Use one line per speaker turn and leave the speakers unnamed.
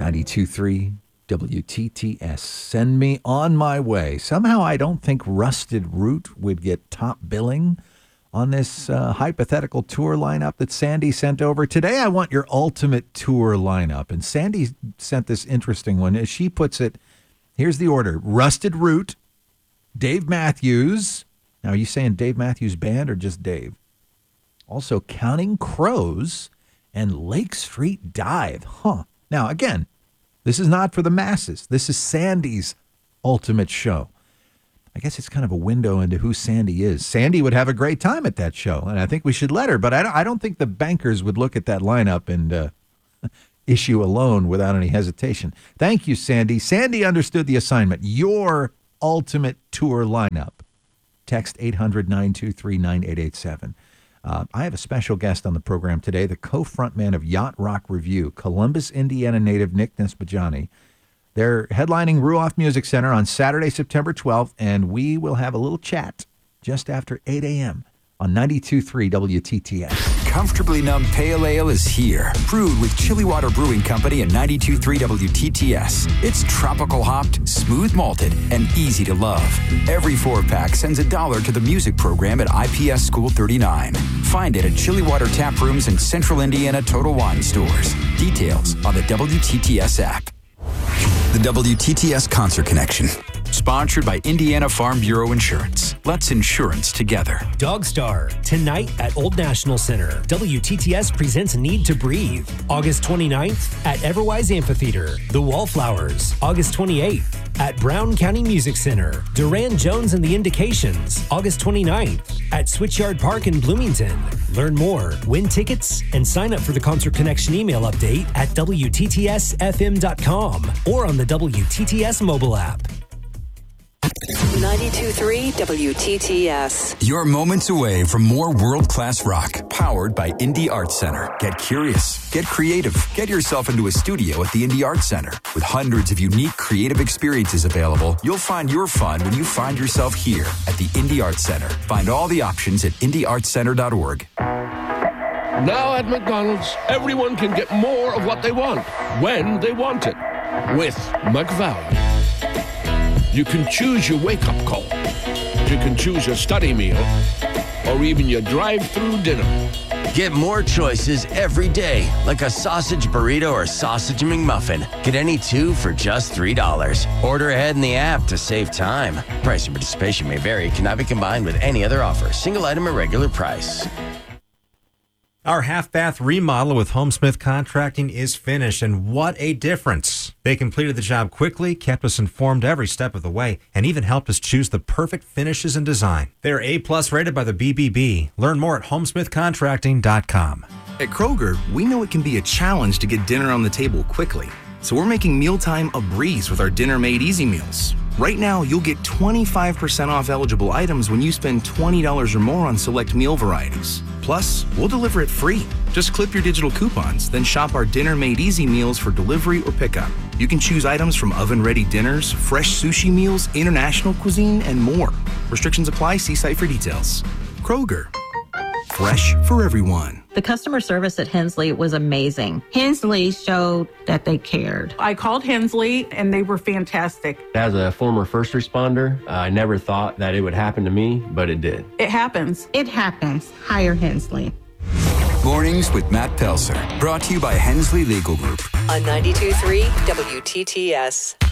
92.3 WTTS. Send me on my way. Somehow I don't think Rusted Root would get top billing on this hypothetical tour lineup that Sandy sent over. Today I want your ultimate tour lineup. And Sandy sent this interesting one. As she puts it, here's the order. Rusted Root, Dave Matthews. Now, are you saying Dave Matthews Band or just Dave? Also, Counting Crows and Lake Street Dive. Now, again, this is not for the masses. This is Sandy's ultimate show. I guess it's kind of a window into who Sandy is. Sandy would have a great time at that show, and I think we should let her. But I don't think the bankers would look at that lineup and issue a loan without any hesitation. Thank you, Sandy. Sandy understood the assignment. Your ultimate tour lineup. Text 800-923-9887. I have a special guest on the program today, the co-frontman of Yacht Rock Review, Columbus, Indiana native Nick Nesbajani. They're headlining Ruoff Music Center on Saturday, September 12th, and we will have a little chat just after 8 a.m. on 92.3 WTTS.
Comfortably Numb Pale Ale is here. Brewed with Chili Water Brewing Company and 92.3 WTTS. It's tropical hopped, smooth malted, and easy to love. Every 4-pack sends $1 to the music program at IPS School 39. Find it at Chili Water Tap Rooms and Central Indiana Total Wine Stores. Details on the WTTS app. The WTTS Concert Connection. Sponsored by Indiana Farm Bureau Insurance. Let's insurance together.
Dogstar, tonight at Old National Center. WTTS presents Need to Breathe. August 29th at Everwise Amphitheater. The Wallflowers. August 28th at Brown County Music Center. Duran Jones and the Indications. August 29th at Switchyard Park in Bloomington. Learn more, win tickets, and sign up for the Concert Connection email update at WTTSFM.com or on the WTTS mobile app.
92.3 WTTS.
You're moments away from more world-class rock, powered by Indie Arts Center. Get curious, get creative, get yourself into a studio at the Indie Arts Center. With hundreds of unique creative experiences available, you'll find your fun when you find yourself here at the Indie Arts Center. Find all the options at indieartscenter.org.
Now at McDonald's, everyone can get more of what they want, when they want it, with McValue. You can choose your wake-up call. You can choose your study meal, or even your drive-through dinner.
Get more choices every day, like a sausage burrito or sausage McMuffin. Get any two for just $3. Order ahead in the app to save time. Price and participation may vary. Cannot be combined with any other offer. Single item at regular price.
Our half-bath remodel with Homesmith Contracting is finished, and what a difference. They completed the job quickly, kept us informed every step of the way, and even helped us choose the perfect finishes and design. They're A-plus rated by the BBB. Learn more at homesmithcontracting.com.
At Kroger, we know it can be a challenge to get dinner on the table quickly. So we're making mealtime a breeze with our Dinner Made Easy meals. Right now, you'll get 25% off eligible items when you spend $20 or more on select meal varieties. Plus, we'll deliver it free. Just clip your digital coupons, then shop our Dinner Made Easy meals for delivery or pickup. You can choose items from oven-ready dinners, fresh sushi meals, international cuisine, and more. Restrictions apply. See site for details. Kroger. Fresh for everyone.
The customer service at Hensley was amazing. Hensley showed that they cared.
I called Hensley and they were fantastic.
As a former first responder, I never thought that it would happen to me, but it did.
It happens.
It happens. Hire Hensley.
Mornings with Matt Pelser. Brought to you by Hensley Legal Group.
On 92.3 WTTS.